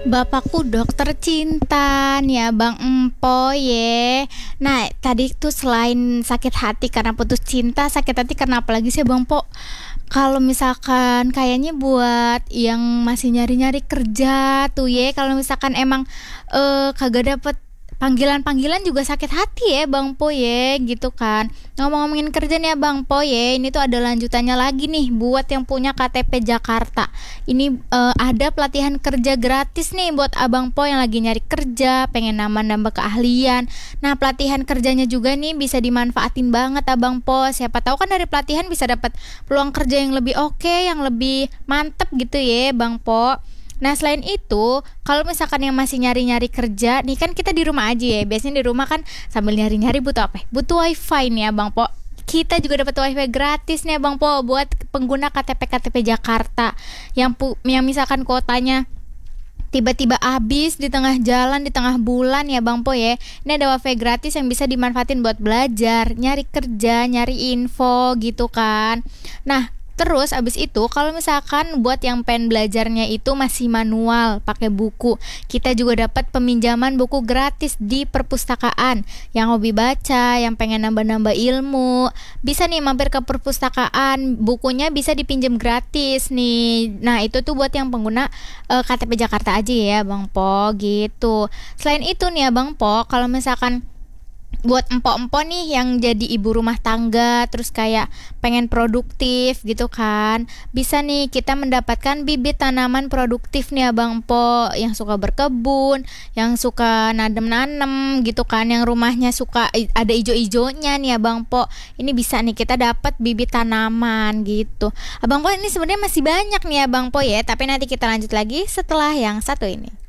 Bapakku dokter cinta nih Abang Empo ye. Nah tadi tuh selain sakit hati karena putus cinta, sakit hati karena apa lagi sih Bang Po? Kalau misalkan kayaknya buat yang masih nyari-nyari kerja tuh ye, kalau misalkan emang kagak dapet panggilan-panggilan juga sakit hati ya Bang Po ye gitu kan. Ngomong-ngomongin kerja nih ya Bang Po ye, ini tuh ada lanjutannya lagi nih buat yang punya KTP Jakarta. Ini ada pelatihan kerja gratis nih buat Abang Po yang lagi nyari kerja, pengen nambah-nambah keahlian. Nah, pelatihan kerjanya juga nih bisa dimanfaatin banget Abang Po. Siapa tahu kan dari pelatihan bisa dapat peluang kerja yang lebih oke, yang lebih mantep gitu ya Bang Po. Nah selain itu, kalau misalkan yang masih nyari-nyari kerja, nih kan kita di rumah aja ya. Biasanya di rumah kan sambil nyari-nyari butuh apa? Butuh wifi nih ya Bang Po. Kita juga dapat wifi gratis nih ya Bang Po buat pengguna KTP Jakarta yang misalkan kuotanya tiba-tiba habis di tengah jalan, di tengah bulan ya Bang Po ya. Ini ada wifi gratis yang bisa dimanfaatin buat belajar, nyari kerja, nyari info gitu kan. Nah, terus abis itu kalau misalkan buat yang pen belajarnya itu masih manual pakai buku, kita juga dapat peminjaman buku gratis di perpustakaan. Yang hobi baca, yang pengen nambah-nambah ilmu, bisa nih mampir ke perpustakaan, bukunya bisa dipinjam gratis nih. Nah itu tuh buat yang pengguna KTP Jakarta aja ya Bang Po gitu. Selain itu nih ya Bang Po, kalau misalkan buat empok-empok nih yang jadi ibu rumah tangga terus kayak pengen produktif gitu kan, bisa nih kita mendapatkan bibit tanaman produktif nih Abang Po yang suka berkebun, yang suka nanem-nanem gitu kan, yang rumahnya suka ada ijo-ijonya nih Abang Po. Ini bisa nih kita dapat bibit tanaman gitu Abang Po. Ini sebenarnya masih banyak nih Abang Po ya, tapi nanti kita lanjut lagi setelah yang satu ini.